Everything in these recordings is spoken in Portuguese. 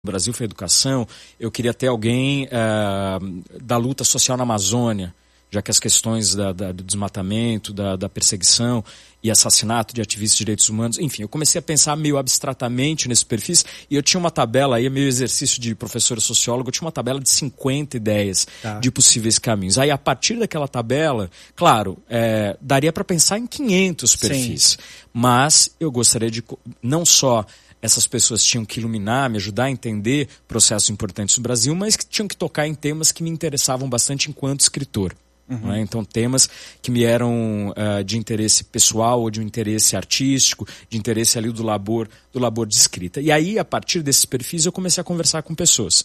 Brasil foi educação, eu queria ter alguém da luta social na Amazônia, já que as questões do desmatamento, da perseguição e assassinato de ativistas de direitos humanos, enfim, eu comecei a pensar meio abstratamente nesse perfis e eu tinha uma tabela aí, meio exercício de professor sociólogo, eu tinha uma tabela de 50 ideias de possíveis caminhos. Aí, a partir daquela tabela, claro, daria para pensar em 500 perfis, sim, mas eu gostaria de não só essas pessoas tinham que iluminar, me ajudar a entender processos importantes do Brasil, mas que tinham que tocar em temas que me interessavam bastante enquanto escritor. Uhum. Então, temas que me eram de interesse pessoal ou de um interesse artístico, de interesse ali do labor de escrita. E aí, a partir desses perfis, eu comecei a conversar com pessoas.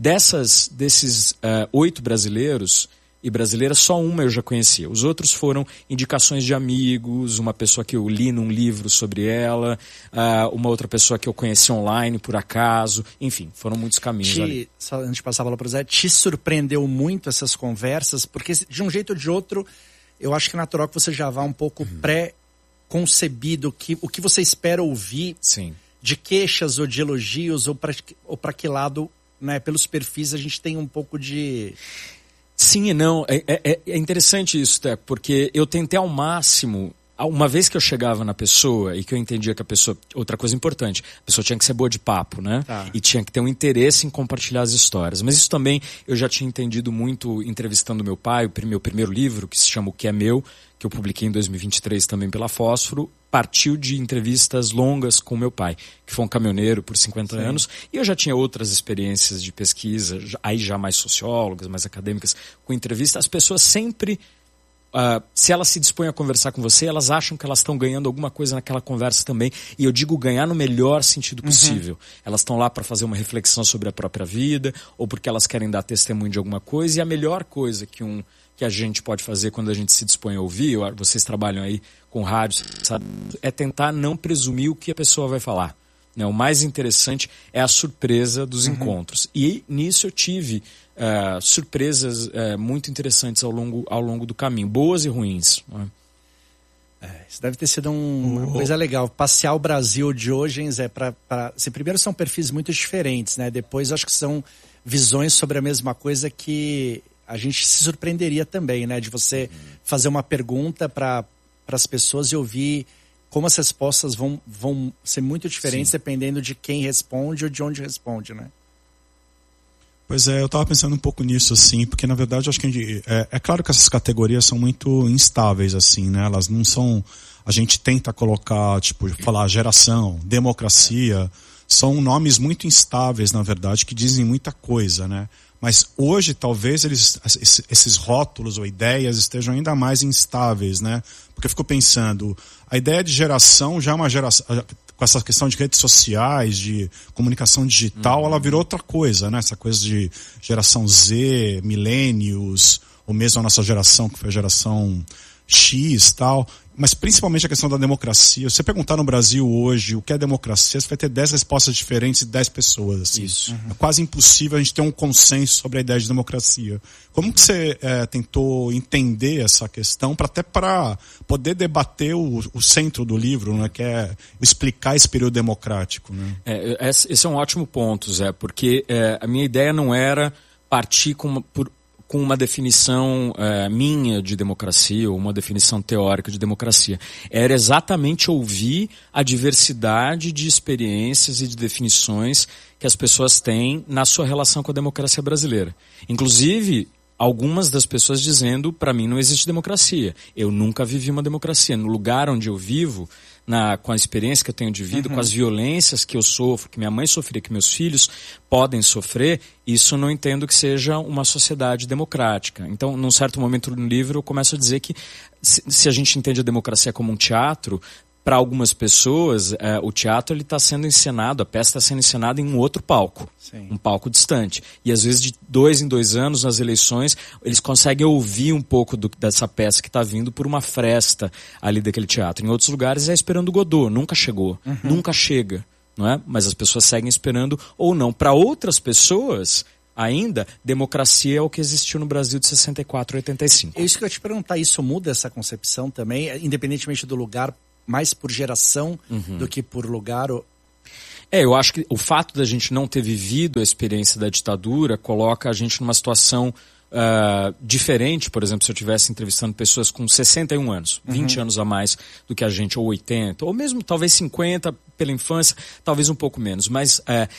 Desses 8 brasileiros e brasileiras, só uma eu já conhecia. Os outros foram indicações de amigos, uma pessoa que eu li num livro sobre ela, uma outra pessoa que eu conheci online por acaso. Enfim, foram muitos caminhos ali. Só antes de passar a bola para o Zé, te surpreendeu muito essas conversas? Porque de um jeito ou de outro, eu acho que é natural que você já vá um pouco pré-concebido o que você espera ouvir. Sim. De queixas ou de elogios, ou para que lado, né, pelos perfis a gente tem um pouco de... Sim e não. É interessante isso, Teco, porque eu tentei ao máximo, uma vez que eu chegava na pessoa e que eu entendia que a pessoa... Outra coisa importante, a pessoa tinha que ser boa de papo, né? Tá. E tinha que ter um interesse em compartilhar as histórias. Mas isso também eu já tinha entendido muito entrevistando meu pai, meu primeiro livro, que se chama O Que é Meu, que eu publiquei em 2023 também pela Fósforo, partiu de entrevistas longas com meu pai, que foi um caminhoneiro por 50 anos, e eu já tinha outras experiências de pesquisa, aí já mais sociólogas, mais acadêmicas, com entrevista. As pessoas sempre, se elas se dispõem a conversar com você, elas acham que elas estão ganhando alguma coisa naquela conversa também, e eu digo ganhar no melhor sentido possível. Elas estão lá para fazer uma reflexão sobre a própria vida, ou porque elas querem dar testemunho de alguma coisa, e a melhor coisa que a gente pode fazer quando a gente se dispõe a ouvir, vocês trabalham aí com rádio, sabe, é tentar não presumir o que a pessoa vai falar. Né? O mais interessante é a surpresa dos encontros. E nisso eu tive surpresas muito interessantes ao longo do caminho, boas e ruins. Né? Isso deve ter sido uma coisa legal. Passear o Brasil de hoje, hein, Zé, assim, primeiro são perfis muito diferentes, né? Depois acho que são visões sobre a mesma coisa que a gente se surpreenderia também, né? De você fazer uma pergunta para as pessoas e ouvir como as respostas vão ser muito diferentes, sim, dependendo de quem responde ou de onde responde, né? Pois é, eu estava pensando um pouco nisso, assim, porque na verdade eu acho que é claro que essas categorias são muito instáveis, assim, né? Elas não são... A gente tenta colocar, tipo, falar geração, democracia, são nomes muito instáveis, na verdade, que dizem muita coisa, né? Mas hoje talvez esses rótulos ou ideias estejam ainda mais instáveis, né? Porque eu fico pensando, a ideia de geração já é uma geração, com essa questão de redes sociais, de comunicação digital, ela virou outra coisa, né? Essa coisa de geração Z, millennials, ou mesmo a nossa geração, que foi a geração X e tal. Mas principalmente a questão da democracia. Se você perguntar no Brasil hoje o que é democracia, você vai ter 10 respostas diferentes de 10 pessoas. Assim. Isso. É quase impossível a gente ter um consenso sobre a ideia de democracia. Como que você tentou entender essa questão até para poder debater o centro do livro, né, que é explicar esse período democrático? Né? Esse é um ótimo ponto, Zé, porque a minha ideia não era partir com uma definição minha de democracia, ou uma definição teórica de democracia. Era exatamente ouvir a diversidade de experiências e de definições que as pessoas têm na sua relação com a democracia brasileira. Inclusive, algumas das pessoas dizendo, para mim não existe democracia. Eu nunca vivi uma democracia. No lugar onde eu vivo, com a experiência que eu tenho de vida, com as violências que eu sofro, que minha mãe sofria, que meus filhos podem sofrer, isso eu não entendo que seja uma sociedade democrática. Então, num certo momento no livro, eu começo a dizer que se a gente entende a democracia como um teatro, para algumas pessoas, o teatro está sendo encenado, a peça está sendo encenada em um outro palco, sim, um palco distante. E às vezes de 2 em 2 anos, nas eleições, eles conseguem ouvir um pouco dessa peça que está vindo por uma fresta ali daquele teatro. Em outros lugares é esperando o Godot, nunca chegou, nunca chega, não é? Mas as pessoas seguem esperando ou não. Para outras pessoas... Ainda, democracia é o que existiu no Brasil de 64 a 85. É isso que eu ia te perguntar, isso muda essa concepção também, independentemente do lugar, mais por geração do que por lugar? Eu acho que o fato da gente não ter vivido a experiência da ditadura coloca a gente numa situação diferente. Por exemplo, se eu estivesse entrevistando pessoas com 61 anos, 20 anos a mais do que a gente, ou 80, ou mesmo talvez 50 pela infância, talvez um pouco menos. Mas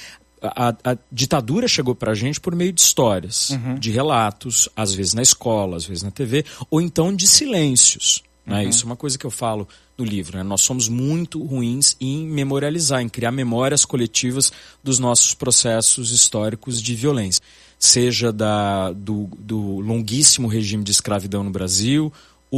a ditadura chegou pra gente por meio de histórias, de relatos, às vezes na escola, às vezes na TV, ou então de silêncios. Né? Isso é uma coisa que eu falo no livro. Né? Nós somos muito ruins em memorializar, em criar memórias coletivas dos nossos processos históricos de violência. Seja do longuíssimo regime de escravidão no Brasil,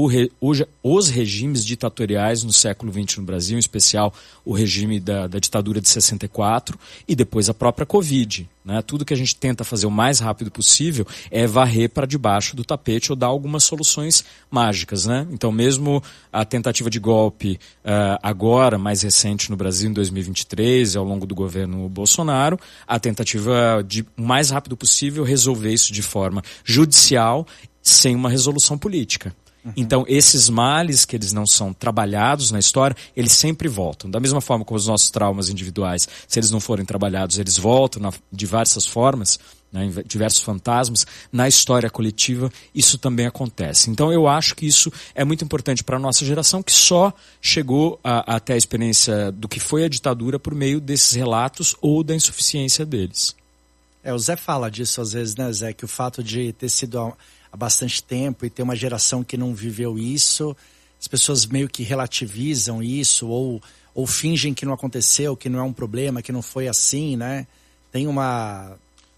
os regimes ditatoriais no século XX no Brasil, em especial o regime da ditadura de 64 e depois a própria Covid. Né? Tudo que a gente tenta fazer o mais rápido possível é varrer para debaixo do tapete ou dar algumas soluções mágicas. Né? Então mesmo a tentativa de golpe agora, mais recente no Brasil, em 2023, ao longo do governo Bolsonaro, a tentativa de o mais rápido possível resolver isso de forma judicial sem uma resolução política. Então, esses males que eles não são trabalhados na história, eles sempre voltam. Da mesma forma como os nossos traumas individuais, se eles não forem trabalhados, eles voltam de diversas formas, né, em diversos fantasmas. Na história coletiva, isso também acontece. Então, eu acho que isso é muito importante para a nossa geração, que só chegou até a experiência do que foi a ditadura por meio desses relatos ou da insuficiência deles. O Zé fala disso às vezes, né, Zé? Que o fato de ter sido há bastante tempo e ter uma geração que não viveu isso, as pessoas meio que relativizam isso ou fingem que não aconteceu, que não é um problema, que não foi assim, né? Tem uma...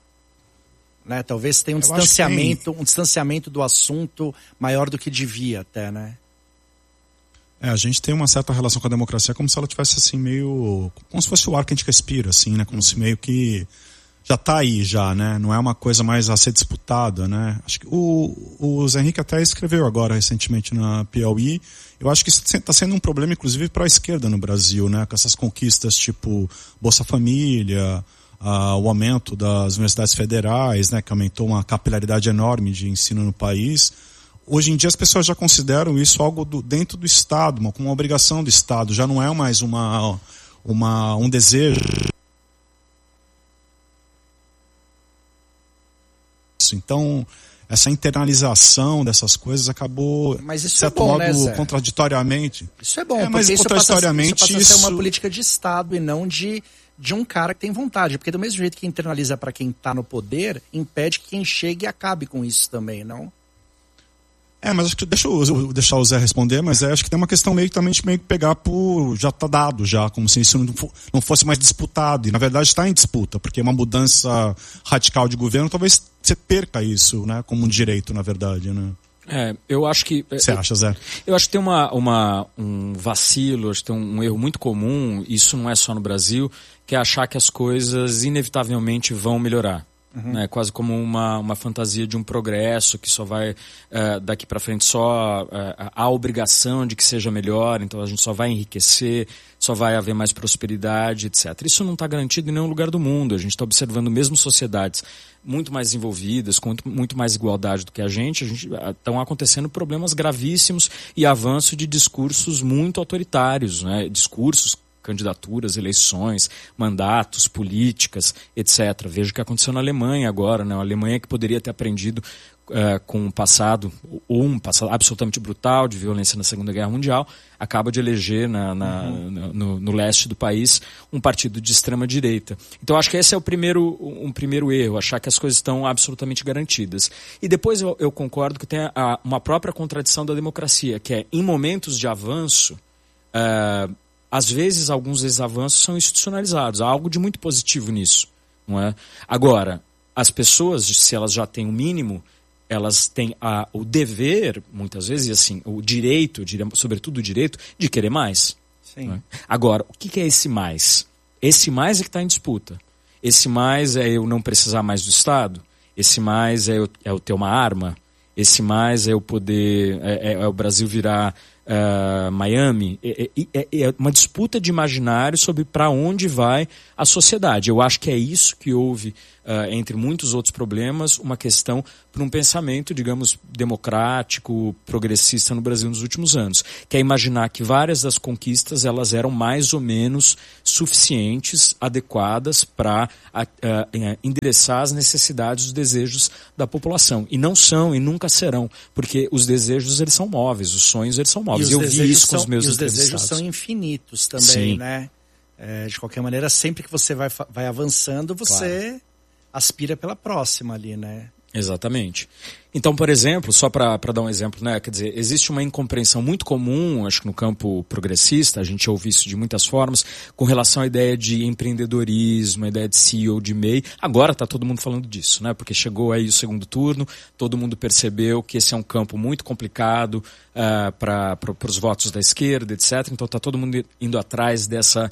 Né, talvez tenha um distanciamento do assunto maior do que devia até, né? A gente tem uma certa relação com a democracia como se ela tivesse assim meio... como se fosse o ar que a gente respira, assim, né? Como se meio que... já está aí já, né? Não é uma coisa mais a ser disputada, né? Acho que o Zé Henrique até escreveu agora recentemente na Piauí. Eu acho que isso está sendo um problema, inclusive, para a esquerda no Brasil, né? Com essas conquistas tipo Bolsa Família, o aumento das universidades federais, né? Que aumentou uma capilaridade enorme de ensino no país. Hoje em dia as pessoas já consideram isso algo dentro do Estado, como uma obrigação do Estado. Já não é mais um desejo. Então, essa internalização dessas coisas acabou, mas isso de certo é bom, modo, né, Zé? Contraditoriamente. Isso é bom, mas porque contraditoriamente isso passa a ser uma política de Estado e não de um cara que tem vontade. Porque do mesmo jeito que internaliza para quem está no poder, impede que quem chegue acabe com isso também, não? Mas acho que deixa eu deixar o Zé responder, mas acho que tem uma questão meio que pegar por... já está dado já, como se isso não fosse mais disputado. E na verdade está em disputa, porque uma mudança radical de governo, talvez você perca isso, né, como um direito, na verdade, né? Eu acho que... Você acha, Zé? Eu acho que tem um vacilo, acho que tem um erro muito comum, isso não é só no Brasil, que é achar que as coisas inevitavelmente vão melhorar. Né, quase como uma fantasia de um progresso que só vai daqui para frente só a obrigação de que seja melhor, então a gente só vai enriquecer, só vai haver mais prosperidade, etc. Isso não está garantido em nenhum lugar do mundo. A gente está observando mesmo sociedades muito mais desenvolvidas, com muito mais igualdade do que a gente estão acontecendo problemas gravíssimos e avanço de discursos muito autoritários, né, discursos, candidaturas, eleições, mandatos, políticas, etc. Veja o que aconteceu na Alemanha agora, né? A Alemanha que poderia ter aprendido com um passado absolutamente brutal de violência na Segunda Guerra Mundial, acaba de eleger no leste do país um partido de extrema direita. Então acho que esse é um primeiro erro, achar que as coisas estão absolutamente garantidas. E depois eu concordo que tem uma própria contradição da democracia, que é em momentos de avanço, às vezes, alguns desses avanços são institucionalizados. Há algo de muito positivo nisso, não é? Agora, as pessoas, se elas já têm o mínimo, elas têm o dever, muitas vezes, e assim, o direito, sobretudo o direito, de querer mais. Sim. Não é? Agora, o que é esse mais? Esse mais é que está em disputa. Esse mais é eu não precisar mais do Estado? Esse mais é eu ter uma arma? Esse mais é eu poder... é o Brasil virar Miami, é uma disputa de imaginário sobre para onde vai a sociedade. Eu acho que é isso que houve, entre muitos outros problemas, uma questão para um pensamento, digamos, democrático, progressista no Brasil nos últimos anos, que é imaginar que várias das conquistas elas eram mais ou menos suficientes, adequadas para endereçar as necessidades, os desejos da população. E não são e nunca serão, porque os desejos eles são móveis, os sonhos eles são móveis. Eu vi isso com os meus entrevistados. Os desejos são infinitos também, sim, né? De qualquer maneira, sempre que você vai avançando, você aspira pela próxima ali, né? Exatamente. Então, por exemplo, só para dar um exemplo, né? Quer dizer, existe uma incompreensão muito comum, acho que no campo progressista, a gente ouve isso de muitas formas, com relação à ideia de empreendedorismo, a ideia de CEO de MEI. Agora está todo mundo falando disso, né? Porque chegou aí o segundo turno, todo mundo percebeu que esse é um campo muito complicado para os votos da esquerda, etc. Então está todo mundo indo atrás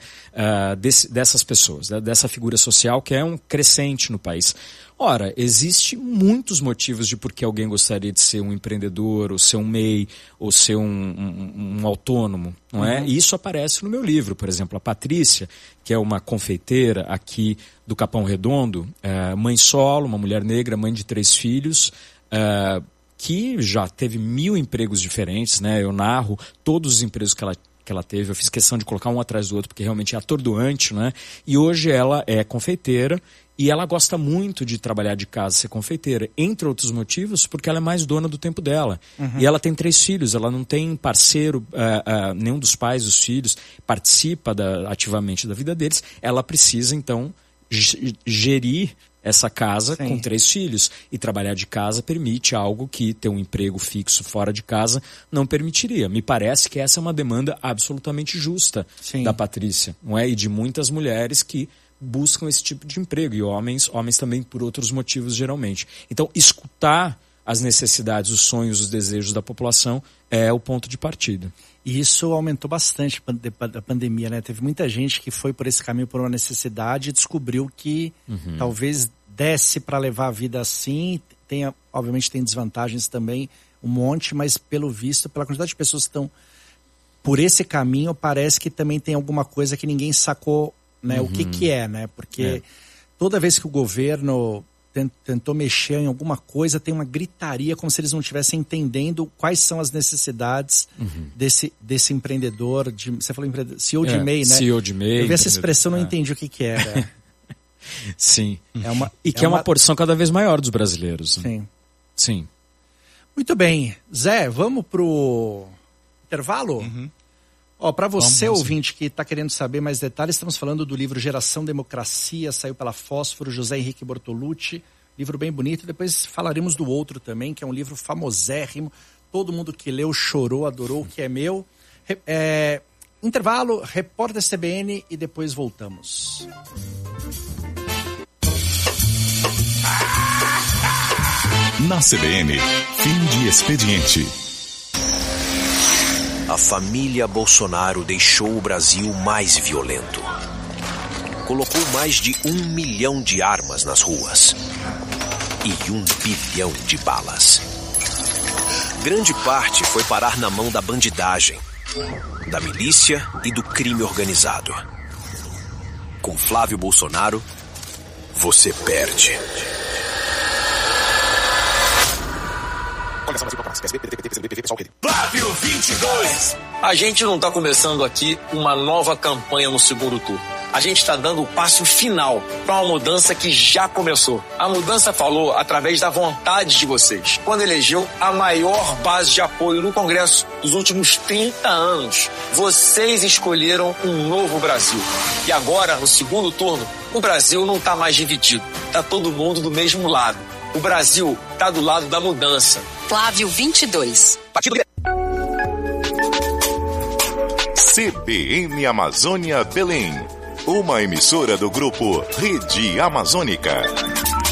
dessas pessoas, dessa figura social que é um crescente no país. Ora, existe muitos motivos de por que alguém gostaria de ser um empreendedor, ou ser um MEI, ou ser um autônomo, não é? E isso aparece no meu livro, por exemplo. A Patrícia, que é uma confeiteira aqui do Capão Redondo, mãe solo, uma mulher negra, mãe de 3 filhos, que já teve 1000 empregos diferentes, né? Eu narro todos os empregos que ela teve, eu fiz questão de colocar um atrás do outro, porque realmente é atordoante, né? E hoje ela é confeiteira, e ela gosta muito de trabalhar de casa, ser confeiteira, entre outros motivos, porque ela é mais dona do tempo dela. E ela tem 3 filhos, ela não tem parceiro, nenhum dos pais dos filhos participa ativamente da vida deles. Ela precisa, então, gerir essa casa, sim, com 3 filhos. E trabalhar de casa permite algo que ter um emprego fixo fora de casa não permitiria. Me parece que essa é uma demanda absolutamente justa, sim, da Patrícia, não é? E de muitas mulheres que buscam esse tipo de emprego, e homens também por outros motivos geralmente. Então, escutar as necessidades, os sonhos, os desejos da população é o ponto de partida. E isso aumentou bastante da pandemia, né? Teve muita gente que foi por esse caminho por uma necessidade e descobriu que talvez desse para levar a vida assim. Obviamente tem desvantagens também, um monte, mas pelo visto, pela quantidade de pessoas que estão por esse caminho, parece que também tem alguma coisa que ninguém sacou, né? O que é, né? Porque toda vez que o governo tentou mexer em alguma coisa, tem uma gritaria como se eles não estivessem entendendo quais são as necessidades desse empreendedor, você falou empreendedor, CEO de MEI, né? CEO de MEI. Eu vi essa expressão, não entendi o que era. Sim. É uma porção cada vez maior dos brasileiros. Sim. Sim. Muito bem. Zé, vamos pro intervalo? Para você, ouvinte, que está querendo saber mais detalhes, estamos falando do livro Geração Democracia, saiu pela Fósforo, José Henrique Bortolucci, livro bem bonito. Depois falaremos do outro também, que é um livro famosérrimo. Todo mundo que leu chorou, adorou, que é meu. Intervalo, Repórter CBN e depois voltamos. Na CBN, fim de expediente. A família Bolsonaro deixou o Brasil mais violento. Colocou mais de 1 milhão de armas nas ruas e 1 bilhão de balas. Grande parte foi parar na mão da bandidagem, da milícia e do crime organizado. Com Flávio Bolsonaro, você perde. Flávio 22. A gente não está começando aqui uma nova campanha no segundo turno. A gente está dando o passo final para uma mudança que já começou. A mudança falou através da vontade de vocês, quando elegeu a maior base de apoio no Congresso dos últimos 30 anos. Vocês escolheram um novo Brasil. E agora, no segundo turno, o Brasil não está mais dividido. Está todo mundo do mesmo lado. O Brasil está do lado da mudança. Flávio 22. CBN Amazônia Belém, uma emissora do grupo Rede Amazônica.